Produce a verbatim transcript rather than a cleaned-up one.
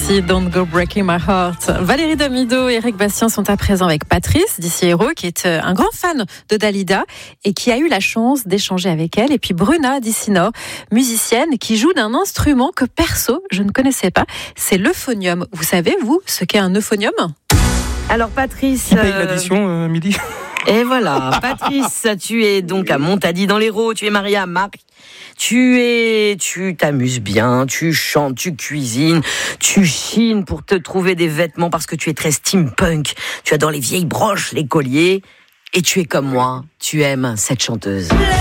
Voici Don't Go Breaking My Heart. Valérie Damido et Eric Bastien sont à présent avec Patrice d'ici Hérault, qui est un grand fan de Dalida et qui a eu la chance d'échanger avec elle. Et puis Bruna d'ici Nord, musicienne qui joue d'un instrument que perso, je ne connaissais pas. C'est l'euphonium. Vous savez, vous, ce qu'est un euphonium ? Alors Patrice... Qui paye l'addition, euh, midi ? Et voilà, Patrice, tu es donc à Montady dans l'Hérault, tu es marié à Marc. Tu es, tu t'amuses bien, tu chantes, tu cuisines, tu chines pour te trouver des vêtements parce que tu es très steampunk. Tu adores les vieilles broches, les colliers. Et tu es comme moi, tu aimes cette chanteuse.